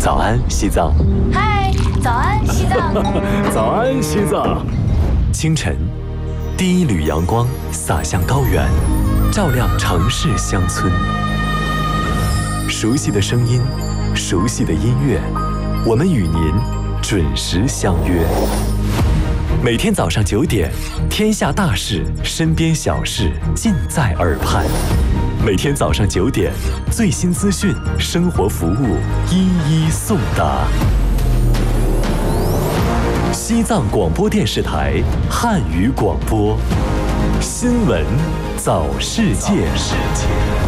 早安，西藏。 嗨，早安，西藏。 早安，西藏。清晨，第一缕阳光洒向高原，照亮城市乡村。熟悉的声音，熟悉的音乐，我们与您准时相约。每天早上9点，天下大事，身边小事，尽在耳畔。每天早上9点，最新资讯，生活服务，一一送达。西藏广播电视台汉语广播，新闻早世界。